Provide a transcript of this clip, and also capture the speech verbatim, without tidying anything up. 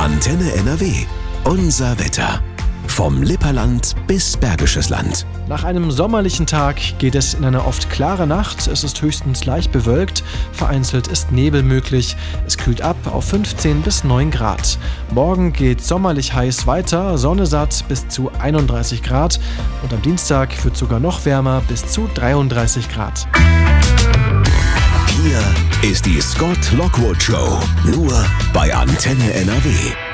Antenne N R W. Unser Wetter. Vom Lipperland bis Bergisches Land. Nach einem sommerlichen Tag geht es in eine oft klare Nacht. Es ist höchstens leicht bewölkt. Vereinzelt ist Nebel möglich. Es kühlt ab auf fünfzehn bis neun Grad. Morgen geht sommerlich heiß weiter. Sonne satt bis zu einunddreißig Grad. Und am Dienstag wird sogar noch wärmer bis zu dreiunddreißig Grad. Hier ist die Scott Lockwood Show. Nur bei Antenne N R W.